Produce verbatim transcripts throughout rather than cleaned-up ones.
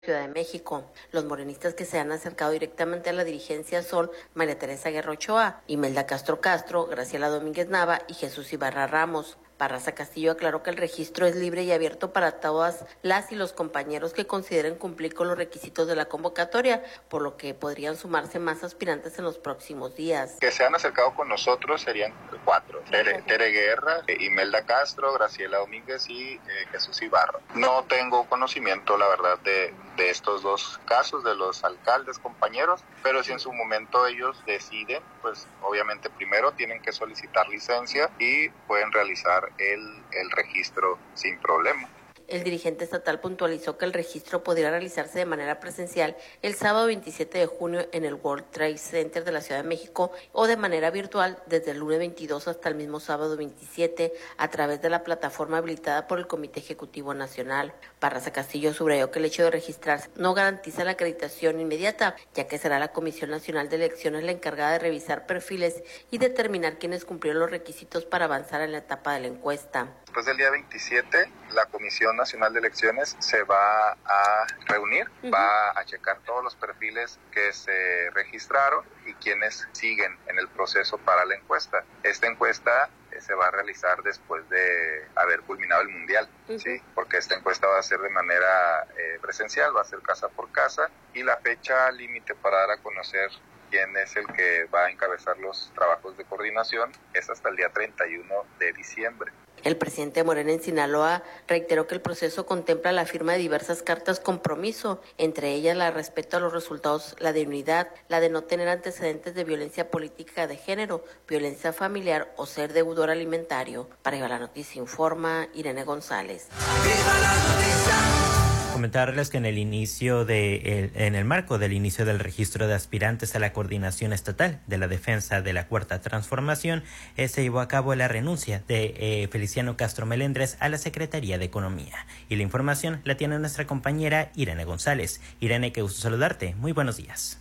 Ciudad de México. Los morenistas que se han acercado directamente a la dirigencia son María Teresa Guerra Ochoa, Imelda Castro Castro, Graciela Domínguez Nava y Jesús Ibarra Ramos. Barraza Castillo aclaró que el registro es libre y abierto para todas las y los compañeros que consideren cumplir con los requisitos de la convocatoria, por lo que podrían sumarse más aspirantes en los próximos días. Que se han acercado con nosotros serían cuatro: Tere, Tere Guerra, Imelda Castro, Graciela Domínguez y eh, Jesús Ibarra. No tengo conocimiento, la verdad, de, de estos dos casos, de los alcaldes compañeros, pero si en su momento ellos deciden, pues obviamente primero tienen que solicitar licencia y pueden realizar El, el registro sin problema. El dirigente estatal puntualizó que el registro podría realizarse de manera presencial el sábado veintisiete de junio en el World Trade Center de la Ciudad de México o de manera virtual desde el lunes veintidós hasta el mismo sábado veintisiete a través de la plataforma habilitada por el Comité Ejecutivo Nacional. Barraza Castillo subrayó que el hecho de registrarse no garantiza la acreditación inmediata, ya que será la Comisión Nacional de Elecciones la encargada de revisar perfiles y determinar quiénes cumplieron los requisitos para avanzar en la etapa de la encuesta. Después del día veintisiete, la Comisión Nacional de Elecciones se va a reunir, uh-huh. va a checar todos los perfiles que se registraron y quienes siguen en el proceso para la encuesta. Esta encuesta eh, se va a realizar después de haber culminado el Mundial, uh-huh. ¿sí? Porque esta encuesta va a ser de manera eh, presencial, va a ser casa por casa, y la fecha límite para dar a conocer quién es el que va a encabezar los trabajos de coordinación es hasta el día treinta y uno de diciembre. El presidente Morena en Sinaloa reiteró que el proceso contempla la firma de diversas cartas compromiso, entre ellas la de respeto a los resultados, la de unidad, la de no tener antecedentes de violencia política de género, violencia familiar o ser deudor alimentario. Para Viva la Noticia informa Irene González. ¡Viva la noticia! Comentarles que en el inicio de el, en el marco del inicio del registro de aspirantes a la coordinación estatal de la defensa de la Cuarta Transformación eh, se llevó a cabo la renuncia de eh, Feliciano Castro Melendres a la Secretaría de Economía, y la información la tiene nuestra compañera Irene González. Irene, qué gusto saludarte. Muy buenos días.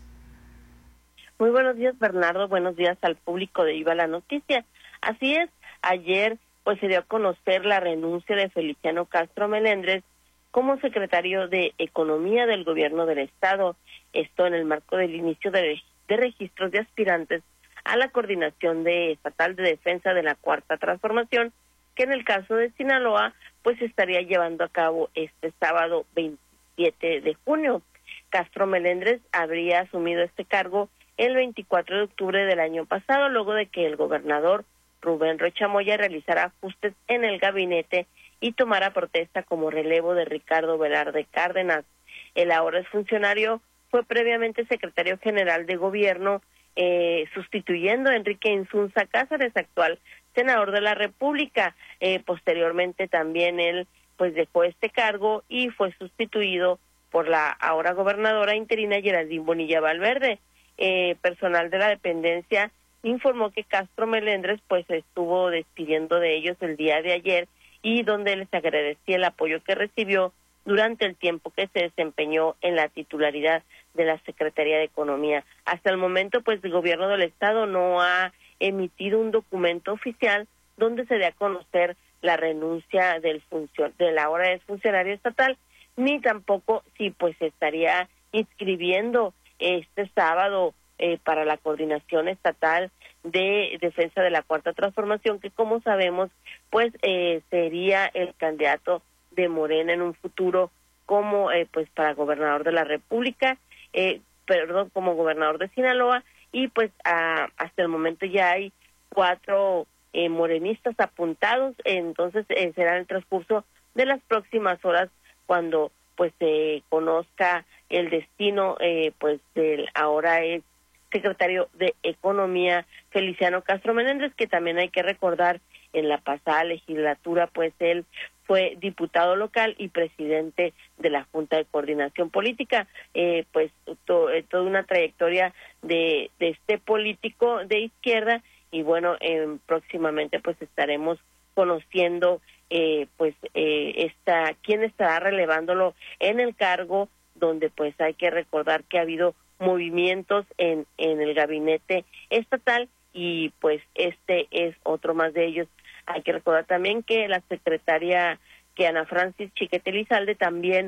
Muy buenos días, Bernardo. Buenos días al público de Viva la Noticia. Así es, ayer pues se dio a conocer la renuncia de Feliciano Castro Melendres como secretario de Economía del Gobierno del Estado, esto en el marco del inicio de, de registros de aspirantes a la coordinación de estatal de defensa de la Cuarta Transformación, que en el caso de Sinaloa, pues se estaría llevando a cabo este sábado veintisiete de junio. Castro Melendres habría asumido este cargo el veinticuatro de octubre del año pasado, luego de que el gobernador Rubén Rocha Moya realizara ajustes en el gabinete y tomara protesta como relevo de Ricardo Velarde Cárdenas. El ahora funcionario fue previamente secretario general de gobierno, eh, sustituyendo a Enrique Insunza Cázares, actual senador de la República. Eh, posteriormente también él pues dejó este cargo y fue sustituido por la ahora gobernadora interina Geraldine Bonilla Valverde. Eh, personal de la dependencia informó que Castro Melendres pues estuvo despidiendo de ellos el día de ayer, y donde les agradecía el apoyo que recibió durante el tiempo que se desempeñó en la titularidad de la Secretaría de Economía. Hasta el momento, pues, el gobierno del Estado no ha emitido un documento oficial donde se dé a conocer la renuncia del funcio- de la ahora del funcionario estatal, ni tampoco si, pues, se estaría inscribiendo este sábado eh, para la coordinación estatal de defensa de la Cuarta Transformación, que como sabemos, pues eh, sería el candidato de Morena en un futuro como eh, pues para gobernador de la República, eh, perdón, como gobernador de Sinaloa, y pues a, hasta el momento ya hay cuatro eh, morenistas apuntados. Entonces eh, será en el transcurso de las próximas horas cuando pues se conozca el destino eh, pues del ahora es secretario de Economía Feliciano Castro Melendres, que también hay que recordar en la pasada legislatura pues él fue diputado local y presidente de la Junta de Coordinación Política, eh, pues to, eh, toda una trayectoria de, de este político de izquierda, y bueno, eh, próximamente pues estaremos conociendo eh, pues eh, esta quién estará relevándolo en el cargo, donde pues hay que recordar que ha habido movimientos en, en el gabinete estatal, y pues este es otro más de ellos. Hay que recordar también que la secretaria, que Ana Francis Chiquete Lizalde, también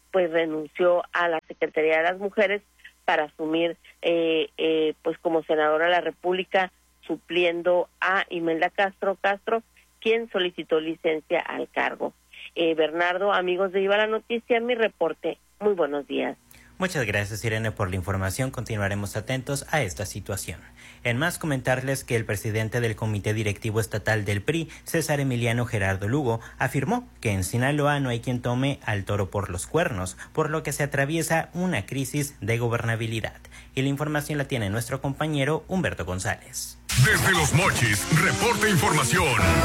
pues renunció a la Secretaría de las Mujeres para asumir eh, eh, pues como senadora de la República, supliendo a Imelda Castro Castro, quien solicitó licencia al cargo. Eh, Bernardo, amigos de Viva la Noticia, mi reporte. Muy buenos días. Muchas gracias, Irene, por la información. Continuaremos atentos a esta situación. En más, comentarles que el presidente del Comité Directivo Estatal del P R I, César Emiliano Gerardo Lugo, afirmó que en Sinaloa no hay quien tome al toro por los cuernos, por lo que se atraviesa una crisis de gobernabilidad. Y la información la tiene nuestro compañero Humberto González. Desde Los Mochis, reporta información.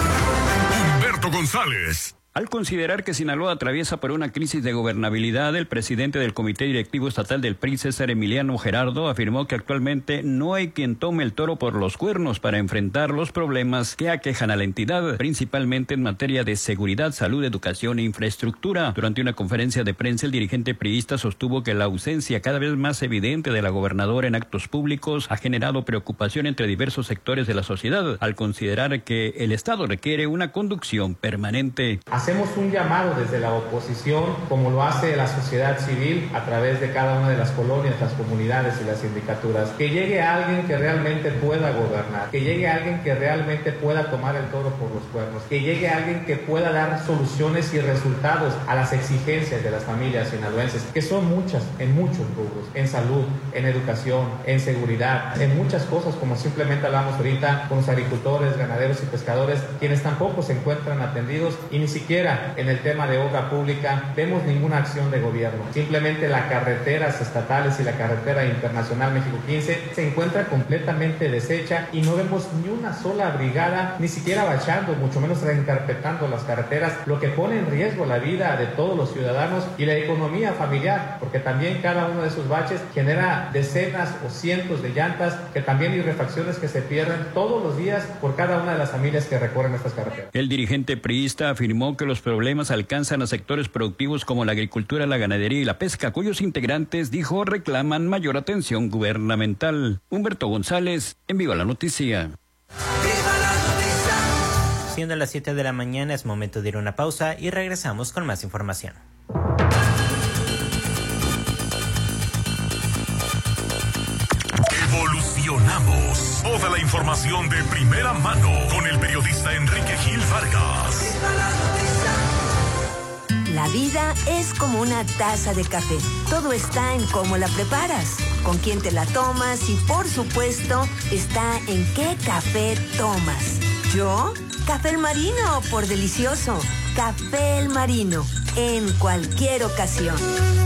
Humberto González. Al considerar que Sinaloa atraviesa por una crisis de gobernabilidad, el presidente del Comité Directivo Estatal del P R I, César Emiliano Gerardo, afirmó que actualmente no hay quien tome el toro por los cuernos para enfrentar los problemas que aquejan a la entidad, principalmente en materia de seguridad, salud, educación e infraestructura. Durante una conferencia de prensa, el dirigente priista sostuvo que la ausencia cada vez más evidente de la gobernadora en actos públicos ha generado preocupación entre diversos sectores de la sociedad, al considerar que el Estado requiere una conducción permanente. Hacemos un llamado desde la oposición, como lo hace la sociedad civil a través de cada una de las colonias, las comunidades y las sindicaturas, que llegue alguien que realmente pueda gobernar, que llegue alguien que realmente pueda tomar el toro por los cuernos, que llegue alguien que pueda dar soluciones y resultados a las exigencias de las familias sinaloenses, que son muchas, en muchos rubros, en salud, en educación, en seguridad, en muchas cosas, como simplemente hablamos ahorita con los agricultores, ganaderos y pescadores, quienes tampoco se encuentran atendidos, y ni siquiera en el tema de obra pública vemos ninguna acción de gobierno. Simplemente las carreteras estatales y la carretera internacional México quince se encuentra completamente deshecha y no vemos ni una sola brigada, ni siquiera bachando, mucho menos reencarpetando las carreteras, lo que pone en riesgo la vida de todos los ciudadanos y la economía familiar, porque también cada uno de esos baches genera decenas o cientos de llantas, que también hay refacciones que se pierden todos los días por cada una de las familias que recorren estas carreteras. El dirigente priista afirmó que los problemas alcanzan a sectores productivos como la agricultura, la ganadería y la pesca, cuyos integrantes, dijo, reclaman mayor atención gubernamental. Humberto González, en Viva la Noticia. Siendo las siete de la mañana, es momento de ir a una pausa y regresamos con más información. Evolucionamos. Toda la información de primera mano con el periodista Enrique Gil Vargas. La vida es como una taza de café. Todo está en cómo la preparas, con quién te la tomas y, por supuesto, está en qué café tomas. ¿Yo? Café El Marino, por delicioso. Café El Marino, en cualquier ocasión.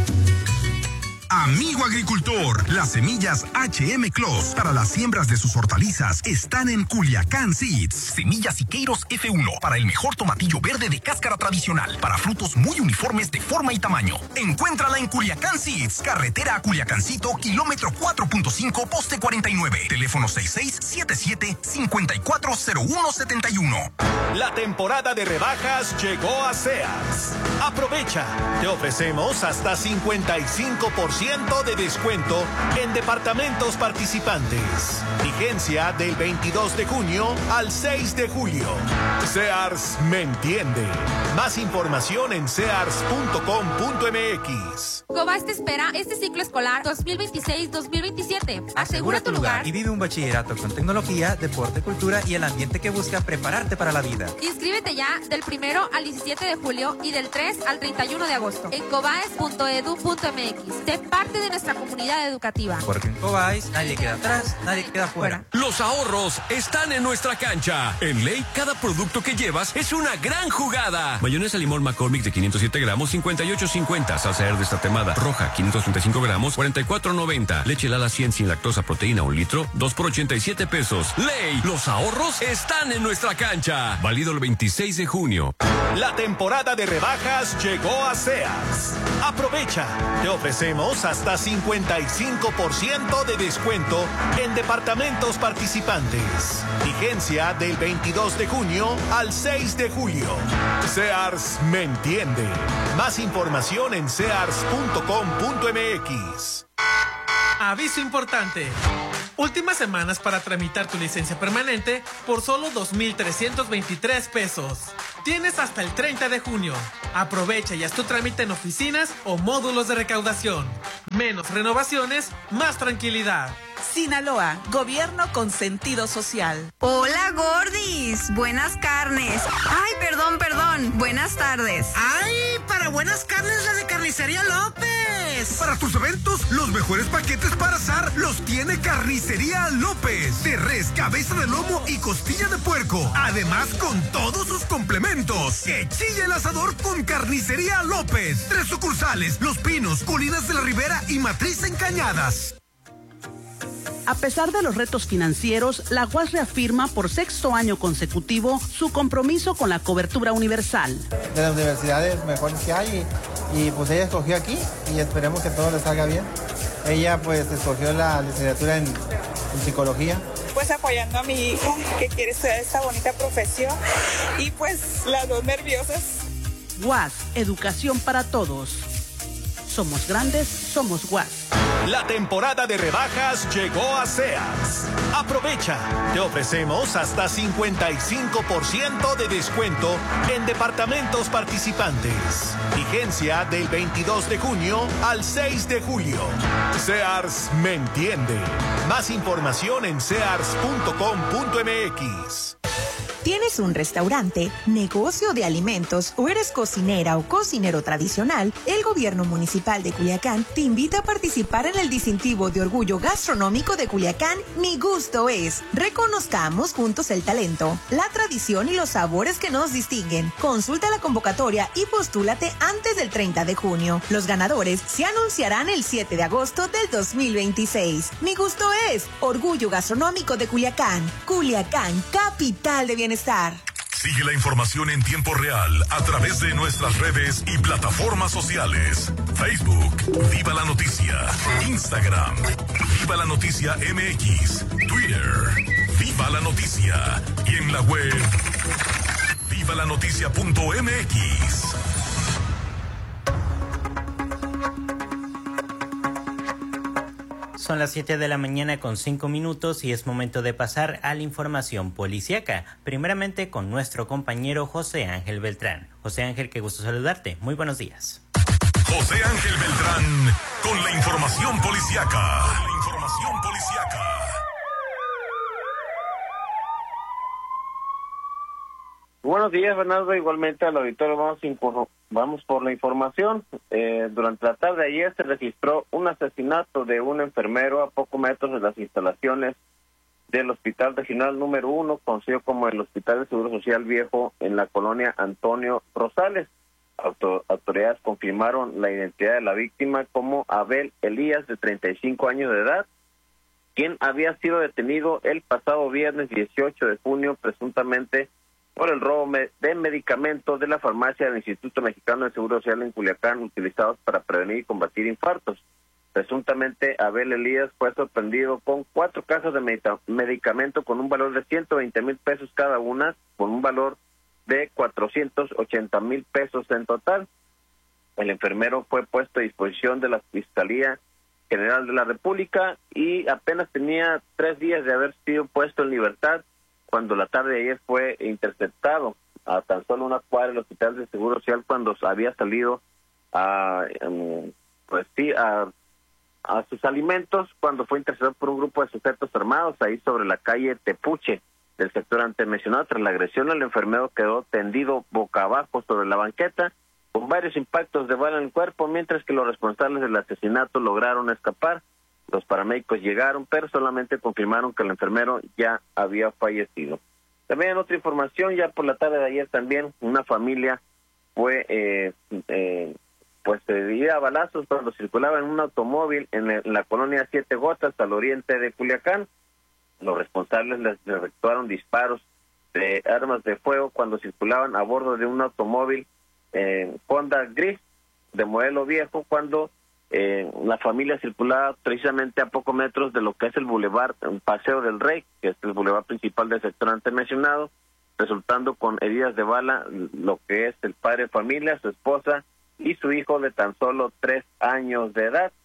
Amigo agricultor, las semillas H M Clos para las siembras de sus hortalizas están en Culiacán Seeds. Semillas Siqueiros F uno para el mejor tomatillo verde de cáscara tradicional, para frutos muy uniformes de forma y tamaño. Encuéntrala en Culiacán Seeds, carretera a Culiacancito, kilómetro cuatro punto cinco, poste cuarenta y nueve. Teléfono seis seis siete siete, cinco cuatro cero uno siete uno. La temporada de rebajas llegó a Sears. Aprovecha, te ofrecemos hasta cincuenta y cinco por ciento de descuento en departamentos participantes. Vigencia del veintidós de junio al seis de julio. Sears me entiende. Más información en sears punto com punto m x. Cobas te espera este ciclo escolar dos mil veintiséis dos mil veintisiete. Asegura tu lugar y vive un bachillerato con tecnología, deporte, cultura y el ambiente que busca prepararte para la vida. Inscríbete ya del primero al diecisiete de julio y del tres al treinta y uno de agosto en cobaes punto edu punto m x. Sé parte de nuestra comunidad educativa. Porque en Cobais nadie queda atrás, nadie queda fuera. Los ahorros están en nuestra cancha. En Ley, cada producto que llevas es una gran jugada. Mayonesa limón McCormick de quinientos siete gramos, cincuenta y ocho cincuenta. Salsa verde tatemada roja, quinientos treinta y cinco gramos, cuarenta y cuatro noventa. Leche helada cien sin lactosa, proteína un litro, dos por ochenta y siete pesos. Ley, los ahorros están en nuestra cancha. Válido el veintiséis de junio. La temporada de rebajas llegó a Sears. Aprovecha, te ofrecemos hasta cincuenta y cinco por ciento de descuento en departamentos participantes. Vigencia del veintidós de junio al seis de julio. Sears me entiende. Más información en sears punto com punto m x. Aviso importante. Últimas semanas para tramitar tu licencia permanente por solo dos mil trescientos veintitrés pesos. Tienes hasta el treinta de junio. Aprovecha y haz tu trámite en oficinas o módulos de recaudación. Menos renovaciones, más tranquilidad. Sinaloa, gobierno con sentido social. Hola, gordis. Buenas carnes. Ay, perdón, perdón. Buenas tardes. Ay, para buenas carnes la de Carnicería López. Para tus eventos, los mejores paquetes para asar los tiene Carnicería López. De res, cabeza de lomo y costilla de puerco. Además, con todos sus complementos. Que chille el asador con Carnicería López. Tres sucursales: Los Pinos, Colinas de la Ribera y Matriz en Cañadas. A pesar de los retos financieros, la U A S reafirma por sexto año consecutivo su compromiso con la cobertura universal. De las universidades mejores que hay y, y pues ella escogió aquí y esperemos que todo le salga bien. Ella pues escogió la licenciatura en, en psicología. Pues apoyando a mi hija que quiere estudiar esta bonita profesión y pues las dos nerviosas. U A S, educación para todos. Somos grandes, somos U A S. La temporada de rebajas llegó a Sears. Aprovecha, te ofrecemos hasta cincuenta y cinco por ciento de descuento en departamentos participantes. Vigencia del veintidós de junio al seis de julio. Sears me entiende. Más información en sears punto com punto m x. ¿Tienes un restaurante, negocio de alimentos o eres cocinera o cocinero tradicional? El Gobierno Municipal de Culiacán te invita a participar en el distintivo de orgullo gastronómico de Culiacán, Mi Gusto Es. Reconozcamos juntos el talento, la tradición y los sabores que nos distinguen. Consulta la convocatoria y postúlate antes del treinta de junio. Los ganadores se anunciarán el siete de agosto del dos mil veintiséis. Mi Gusto Es, orgullo gastronómico de Culiacán. Culiacán, capital de bienestar. Sigue la información en tiempo real a través de nuestras redes y plataformas sociales. Facebook, Viva la Noticia. Instagram, Viva la Noticia M X. Twitter, Viva la Noticia. Y en la web, viva la noticia punto m x. Son las siete de la mañana con cinco minutos y es momento de pasar a la información policíaca. Primeramente con nuestro compañero José Ángel Beltrán. José Ángel, qué gusto saludarte. Muy buenos días. José Ángel Beltrán con la información policíaca. Con la información policíaca. Buenos días, Bernardo. Igualmente al auditorio vamos, vamos por la información. Eh, durante la tarde de ayer se registró un asesinato de un enfermero a pocos metros de las instalaciones del Hospital Regional número uno, conocido como el Hospital de Seguro Social Viejo, en la colonia Antonio Rosales. Auto, autoridades confirmaron la identidad de la víctima como Abel Elías, de treinta y cinco años de edad, quien había sido detenido el pasado viernes dieciocho de junio, presuntamente por el robo de medicamentos de la farmacia del Instituto Mexicano de Seguro Social en Culiacán, utilizados para prevenir y combatir infartos. Presuntamente, Abel Elías fue sorprendido con cuatro cajas de medita- medicamento con un valor de ciento veinte mil pesos cada una, con un valor de cuatrocientos ochenta mil pesos en total. El enfermero fue puesto a disposición de la Fiscalía General de la República y apenas tenía tres días de haber sido puesto en libertad cuando la tarde de ayer fue interceptado a tan solo una cuadra del Hospital de Seguro Social, cuando había salido a, um, pues sí, a, a sus alimentos, cuando fue interceptado por un grupo de sujetos armados ahí sobre la calle Tepuche del sector antes mencionado. Tras la agresión, el enfermero quedó tendido boca abajo sobre la banqueta con varios impactos de bala en el cuerpo, mientras que los responsables del asesinato lograron escapar. Los paramédicos llegaron, pero solamente confirmaron que el enfermero ya había fallecido. También en otra información, ya por la tarde de ayer también, una familia fue eh, eh, pues herida a balazos cuando circulaba en un automóvil en, el, en la colonia Siete Gotas, al oriente de Culiacán. Los responsables les efectuaron disparos de armas de fuego cuando circulaban a bordo de un automóvil eh, Honda gris de modelo viejo, cuando Eh, la familia circulaba precisamente a pocos metros de lo que es el bulevar Paseo del Rey, que es el bulevar principal del sector antes mencionado, resultando con heridas de bala lo que es el padre de familia, su esposa y su hijo de tan solo tres años de edad.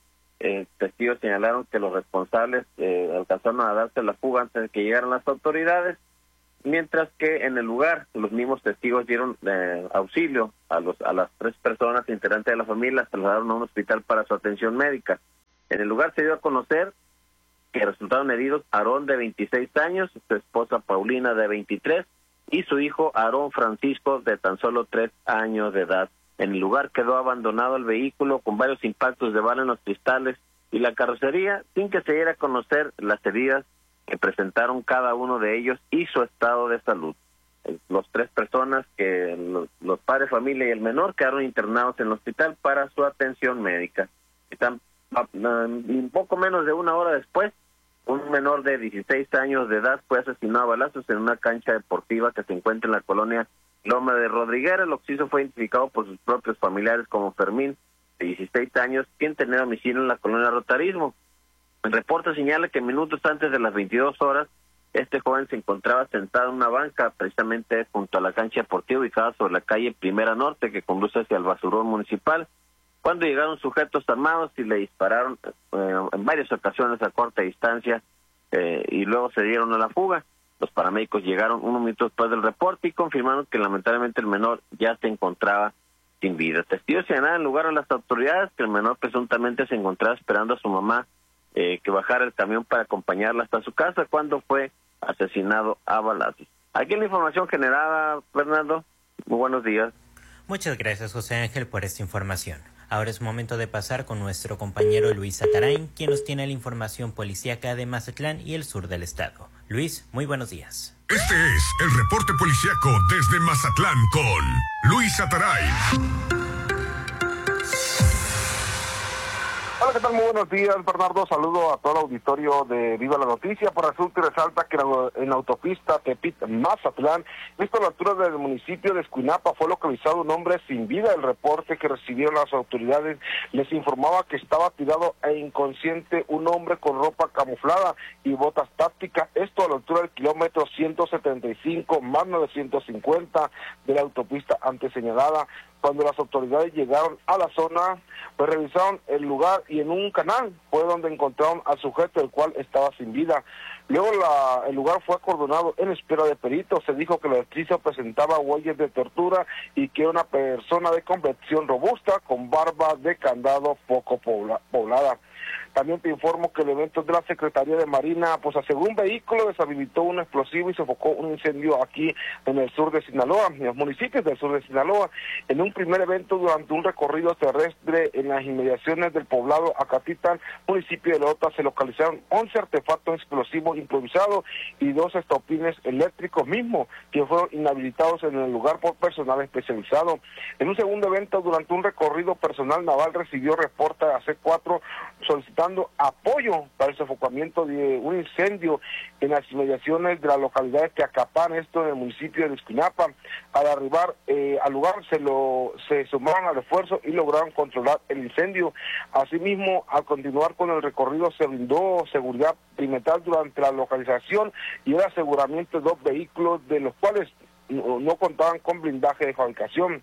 Eh, testigos señalaron que los responsables eh, alcanzaron a darse la fuga antes de que llegaran las autoridades, mientras que en el lugar los mismos testigos dieron eh, auxilio a los a las tres personas integrantes de la familia, las trasladaron a un hospital para su atención médica. En el lugar se dio a conocer que resultaron heridos Aarón, de veintiséis años, su esposa Paulina, de veintitrés, y su hijo Aarón Francisco, de tan solo tres años de edad. En el lugar quedó abandonado el vehículo con varios impactos de bala en los cristales y la carrocería, sin que se diera a conocer las heridas que presentaron cada uno de ellos y su estado de salud. Los tres personas, que los, los padres, familia y el menor, quedaron internados en el hospital para su atención médica. Están, un poco menos de una hora después, un menor de dieciséis años de edad fue asesinado a balazos en una cancha deportiva que se encuentra en la colonia Loma de Rodriguera. El occiso fue identificado por sus propios familiares como Fermín, de dieciséis años, quien tenía domicilio en la colonia Rotarismo. El reporte señala que minutos antes de las veintidós horas, este joven se encontraba sentado en una banca precisamente junto a la cancha deportiva ubicada sobre la calle Primera Norte, que conduce hacia el basurón municipal, cuando llegaron sujetos armados y le dispararon eh, en varias ocasiones a corta distancia eh, y luego se dieron a la fuga. Los paramédicos llegaron unos minutos después del reporte y confirmaron que lamentablemente el menor ya se encontraba sin vida. Testigos señalaron en lugar a las autoridades que el menor presuntamente se encontraba esperando a su mamá eh, que bajara el camión para acompañarla hasta su casa cuando fue asesinado a balazos. Aquí la información generada, Fernando. Muy buenos días. Muchas gracias, José Ángel, por esta información. Ahora es momento de pasar con nuestro compañero Luis Atarain, quien nos tiene la información policíaca de Mazatlán y el sur del estado. Luis, muy buenos días. Este es el reporte policíaco desde Mazatlán con Luis Atarain. Hola, ¿qué tal? Muy buenos días, Bernardo. Saludo a todo el auditorio de Viva la Noticia. Por resulta y resalta que en la autopista Tepit-Mazatlán, visto a la altura del municipio de Escuinapa, fue localizado un hombre sin vida. El reporte que recibieron las autoridades les informaba que estaba tirado e inconsciente un hombre con ropa camuflada y botas tácticas. Esto a la altura del kilómetro ciento setenta y cinco más novecientos cincuenta de la autopista antes señalada. Cuando las autoridades llegaron a la zona, pues revisaron el lugar y en un canal fue donde encontraron al sujeto, el cual estaba sin vida. Luego la, el lugar fue acordonado en espera de peritos. Se dijo que el estrizo presentaba huellas de tortura y que era una persona de complexión robusta con barba de candado poco pobla, poblada. También te informo que elementos de la Secretaría de Marina, pues aseguró un vehículo, deshabilitó un explosivo y sofocó un incendio aquí en el sur de Sinaloa, en los municipios del sur de Sinaloa. En un primer evento durante un recorrido terrestre en las inmediaciones del poblado Acatitán, municipio de Leota, se localizaron once artefactos explosivos improvisados y dos estopines eléctricos mismos que fueron inhabilitados en el lugar por personal especializado. En un segundo evento, durante un recorrido, personal naval recibió reporte a C cuatro solicitando apoyo para el sofocamiento de un incendio en las inmediaciones de la localidad de Teacapán, esto en el municipio de Escuinapa. Al arribar eh, al lugar se lo se sumaron al esfuerzo y lograron controlar el incendio. Asimismo, al continuar con el recorrido se brindó seguridad perimetral durante la localización y el aseguramiento de dos vehículos, de los cuales no, no contaban con blindaje de fabricación.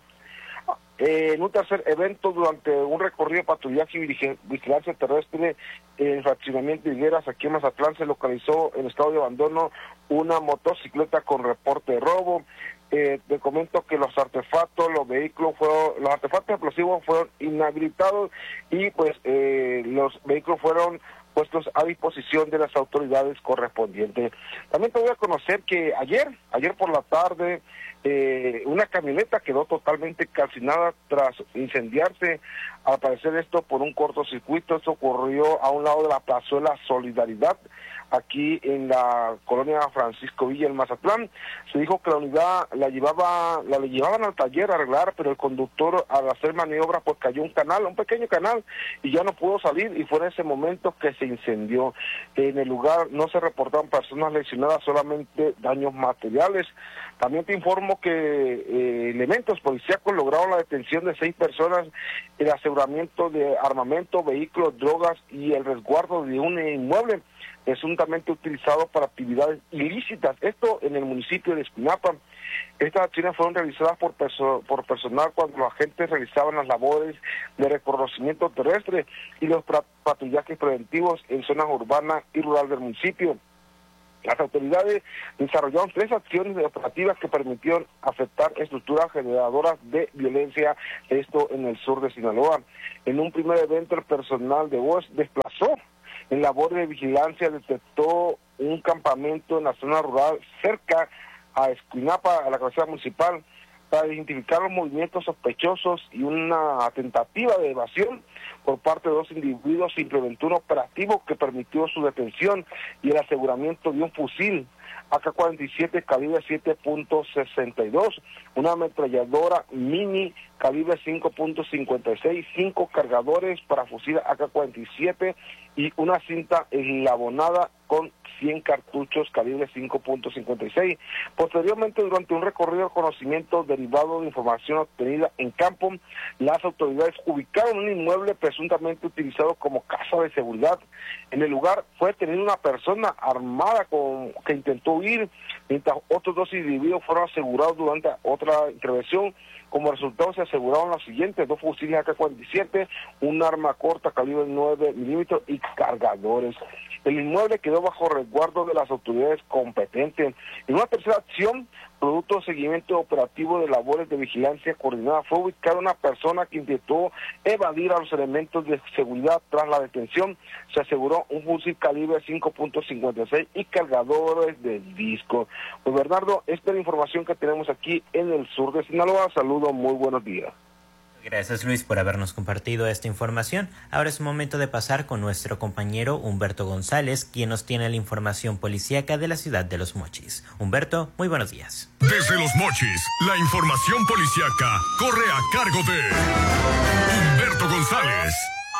Eh, en un tercer evento, durante un recorrido de patrullaje y vigilancia terrestre en fraccionamiento de Higueras, aquí en Mazatlán, se localizó en estado de abandono una motocicleta con reporte de robo. Eh, te comento que los artefactos, los vehículos fueron, los artefactos explosivos fueron inhabilitados y pues eh, los vehículos fueron puestos a disposición de las autoridades correspondientes. También te voy a conocer que ayer, ayer por la tarde, Eh, una camioneta quedó totalmente calcinada tras incendiarse, al parecer esto por un cortocircuito. Esto ocurrió a un lado de la plazuela Solidaridad, aquí en la colonia Francisco Villa, en Mazatlán. Se dijo que la unidad la llevaba, la llevaban al taller a arreglar, pero el conductor, al hacer maniobras, pues cayó un canal, un pequeño canal, y ya no pudo salir, y fue en ese momento que se incendió. En el lugar no se reportaron personas lesionadas, solamente daños materiales. También te informo que eh, elementos policíacos lograron la detención de seis personas, el aseguramiento de armamento, vehículos, drogas y el resguardo de un inmueble. presuntamente utilizado para actividades ilícitas, esto en el municipio de Escuinapa. Estas acciones fueron realizadas por, perso por personal cuando los agentes realizaban las labores de reconocimiento terrestre y los patrullajes preventivos en zonas urbanas y rurales del municipio. Las autoridades desarrollaron tres acciones operativas que permitieron afectar estructuras generadoras de violencia, esto en el sur de Sinaloa. En un primer evento, el personal de voz desplazó en labores de vigilancia, detectó un campamento en la zona rural cerca a Escuinapa, a la cabecera municipal, para identificar los movimientos sospechosos y una tentativa de evasión por parte de dos individuos. Se implementó un operativo que permitió su detención y el aseguramiento de un fusil A K cuarenta y siete calibre siete punto sesenta y dos, una ametralladora mini calibre cinco punto cincuenta y seis, cinco cargadores para fusil A K cuarenta y siete y una cinta enlabonada con cien cartuchos calibre cinco punto cincuenta y seis. Posteriormente, durante un recorrido de conocimiento derivado de información obtenida en campo, las autoridades ubicaron un inmueble presuntamente utilizado como casa de seguridad. En el lugar fue detenida una persona armada con, que intentó huir, mientras otros dos individuos fueron asegurados durante otra intervención. Como resultado se aseguraron los siguientes: dos fusiles A K cuarenta y siete, un arma corta calibre nueve milímetros y cargadores. El inmueble quedó bajo resguardo de las autoridades competentes. En una tercera acción, producto de seguimiento operativo de labores de vigilancia coordinada, fue ubicada una persona que intentó evadir a los elementos de seguridad. Tras la detención, se aseguró un fusil calibre cinco punto cincuenta y seis y cargadores de disco. Pues Bernardo, esta es la información que tenemos aquí en el sur de Sinaloa. Saludos, muy buenos días. Gracias, Luis, por habernos compartido esta información. Ahora es momento de pasar con nuestro compañero Humberto González, quien nos tiene la información policíaca de la ciudad de Los Mochis. Humberto, muy buenos días. Desde Los Mochis, la información policíaca corre a cargo de Humberto González.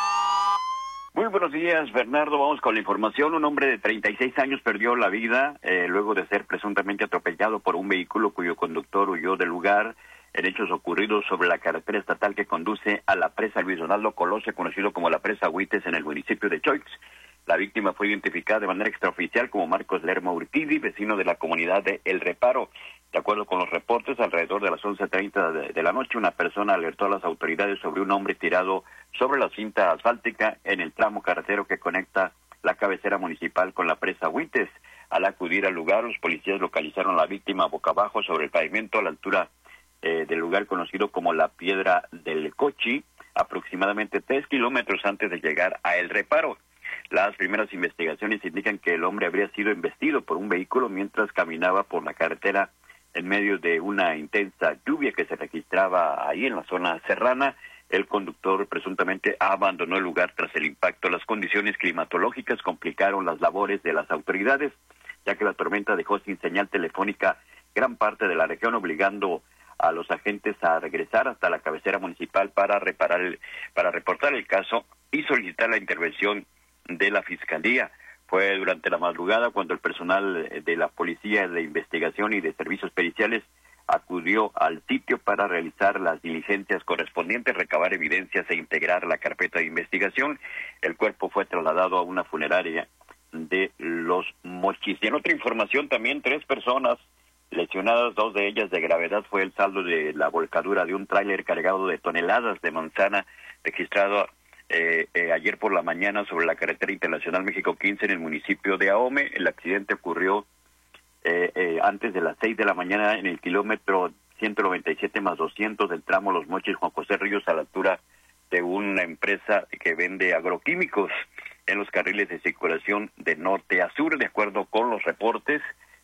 Muy buenos días, Bernardo. Vamos con la información. Un hombre de treinta y seis años perdió la vida eh, luego de ser presuntamente atropellado por un vehículo cuyo conductor huyó del lugar, en hechos ocurridos sobre la carretera estatal que conduce a la presa Luis Donaldo Colosio, conocido como la presa Huites, en el municipio de Choix. La víctima fue identificada de manera extraoficial como Marcos Lerma Urquidi, vecino de la comunidad de El Reparo. De acuerdo con los reportes, alrededor de las once treinta de, de la noche, una persona alertó a las autoridades sobre un hombre tirado sobre la cinta asfáltica en el tramo carretero que conecta la cabecera municipal con la presa Huites. Al acudir al lugar, los policías localizaron a la víctima boca abajo sobre el pavimento a la altura Eh, del lugar conocido como la Piedra del Cochi, aproximadamente tres kilómetros antes de llegar a El Reparo. Las primeras investigaciones indican que el hombre habría sido embestido por un vehículo mientras caminaba por la carretera en medio de una intensa lluvia que se registraba ahí en la zona serrana. El conductor presuntamente abandonó el lugar tras el impacto. Las condiciones climatológicas complicaron las labores de las autoridades, ya que la tormenta dejó sin señal telefónica gran parte de la región, obligando a los agentes a regresar hasta la cabecera municipal para reparar el, para reportar el caso y solicitar la intervención de la Fiscalía. Fue durante la madrugada cuando el personal de la Policía de Investigación y de Servicios Periciales acudió al sitio para realizar las diligencias correspondientes, recabar evidencias e integrar la carpeta de investigación. El cuerpo fue trasladado a una funeraria de Los Mochis. Y en otra información también, tres personas lesionadas, dos de ellas de gravedad, fue el saldo de la volcadura de un tráiler cargado de toneladas de manzana registrado eh, eh, ayer por la mañana sobre la carretera internacional México quince en el municipio de Ahome. El accidente ocurrió eh, eh, antes de las seis de la mañana en el kilómetro ciento noventa y siete más doscientos del tramo Los Mochis Juan José Ríos, a la altura de una empresa que vende agroquímicos en los carriles de circulación de norte a sur. De acuerdo con los reportes,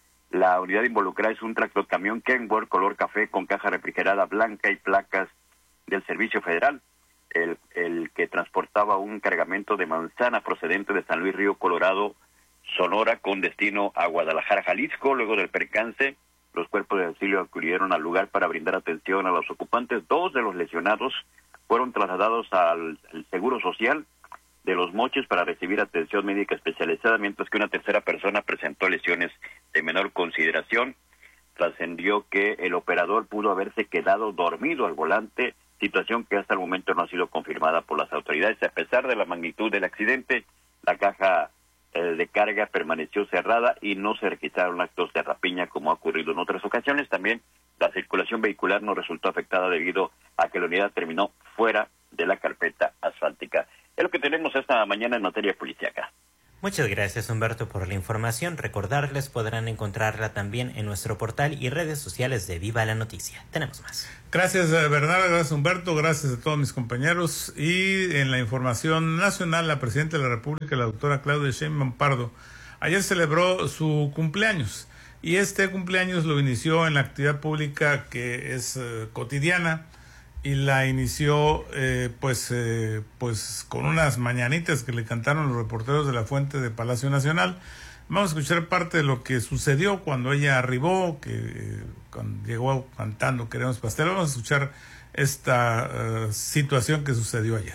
la unidad involucrada es un tractocamión Kenworth color café con caja refrigerada blanca y placas del Servicio Federal, el, el que transportaba un cargamento de manzana procedente de San Luis Río Colorado, Sonora, con destino a Guadalajara, Jalisco. Luego del percance, los cuerpos de auxilio acudieron al lugar para brindar atención a los ocupantes. Dos de los lesionados fueron trasladados al, al Seguro Social de Los Mochis para recibir atención médica especializada, mientras que una tercera persona presentó lesiones de menor consideración. Trascendió que el operador pudo haberse quedado dormido al volante, situación que hasta el momento no ha sido confirmada por las autoridades. A pesar de la magnitud del accidente, la caja eh, de carga permaneció cerrada y no se registraron actos de rapiña como ha ocurrido en otras ocasiones. También la circulación vehicular no resultó afectada debido a que la unidad terminó fuera de la carpeta asfáltica. Es lo que tenemos esta mañana en materia policíaca. Muchas gracias, Humberto, por la información. Recordarles, podrán encontrarla también en nuestro portal y redes sociales de Viva la Noticia. Tenemos más. Gracias, Bernardo, gracias, Humberto, gracias a todos mis compañeros. Y en la información nacional, la presidenta de la República, la doctora Claudia Sheinbaum Pardo, ayer celebró su cumpleaños. Y este cumpleaños lo inició en la actividad pública que es eh, cotidiana, y la inició eh, pues eh, pues con unas mañanitas que le cantaron los reporteros de la Fuente de Palacio Nacional. Vamos a escuchar parte de lo que sucedió cuando ella arribó, que eh, cuando llegó cantando Queremos Pastel. Vamos a escuchar esta uh, situación que sucedió ayer.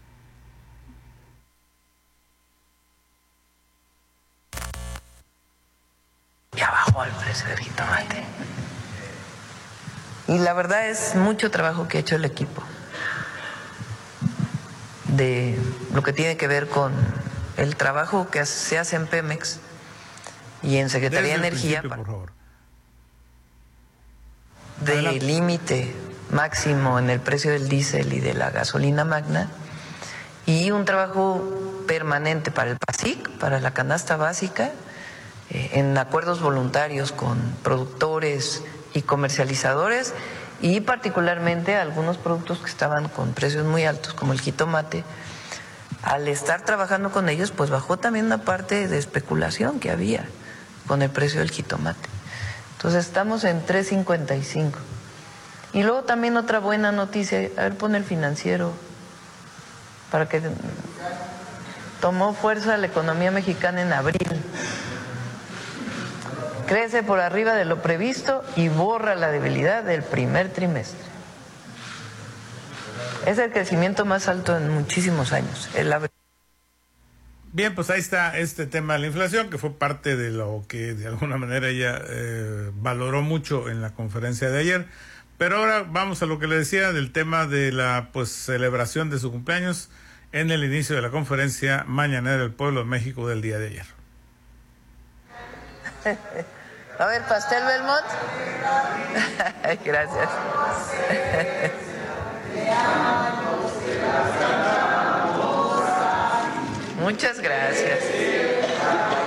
Ya bajó el precio del jitomate. Y la verdad es mucho trabajo que ha hecho el equipo de lo que tiene que ver con el trabajo que se hace en Pemex y en Secretaría de Energía para de límite máximo en el precio del diésel y de la gasolina magna, y un trabajo permanente para el PASIC, para la canasta básica, eh, en acuerdos voluntarios con productores y comercializadores, y particularmente algunos productos que estaban con precios muy altos, como el jitomate. Al estar trabajando con ellos, pues bajó también una parte de especulación que había con el precio del jitomate. Entonces estamos en tres cincuenta y cinco. Y luego también otra buena noticia, a ver, pone el Financiero, para que tomó fuerza la economía mexicana en abril. Crece por arriba de lo previsto y borra la debilidad del primer trimestre. Es el crecimiento más alto en muchísimos años. El abril. Bien, pues ahí está este tema de la inflación, que fue parte de lo que de alguna manera ella eh, valoró mucho en la conferencia de ayer. Pero ahora vamos a lo que le decía del tema de la pues celebración de su cumpleaños en el inicio de la conferencia mañanera del Pueblo de México del día de ayer. A ver, pastel Belmont. Gracias. Muchas gracias.